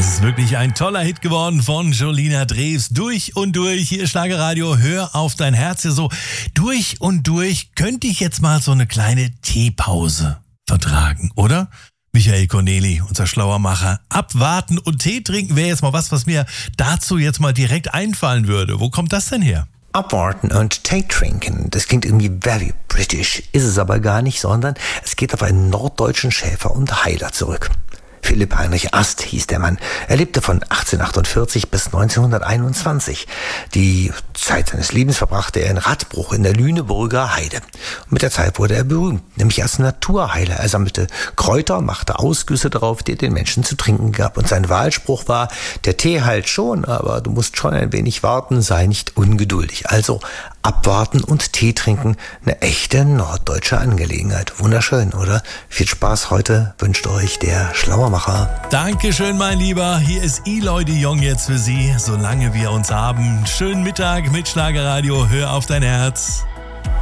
Es ist wirklich ein toller Hit geworden von Jolina Drews. Durch und durch, hier ist Schlagerradio, hör auf dein Herz. Ja, so durch und durch könnte ich jetzt mal so eine kleine Teepause vertragen, oder? Michael Corneli, unser Schlauermacher. Abwarten und Tee trinken wäre jetzt mal was mir dazu jetzt mal direkt einfallen würde. Wo kommt das denn her? Abwarten und Tee trinken, das klingt irgendwie very British, ist es aber gar nicht, sondern es geht auf einen norddeutschen Schäfer und Heiler zurück. Philipp Heinrich Ast hieß der Mann. Er lebte von 1848 bis 1921. Die Zeit seines Lebens verbrachte er in Radbruch in der Lüneburger Heide. Und mit der Zeit wurde er berühmt, nämlich als Naturheiler. Er sammelte Kräuter, machte Ausgüsse darauf, die er den Menschen zu trinken gab. Und sein Wahlspruch war, der Tee heilt schon, aber du musst schon ein wenig warten, sei nicht ungeduldig. Also abwarten und Tee trinken, eine echte norddeutsche Angelegenheit. Wunderschön, oder? Viel Spaß heute wünscht euch der Schlauermacher. Dankeschön, mein Lieber. Hier ist Eloy de Jong jetzt für Sie, solange wir uns haben. Schönen Mittag mit Schlagerradio, hör auf dein Herz.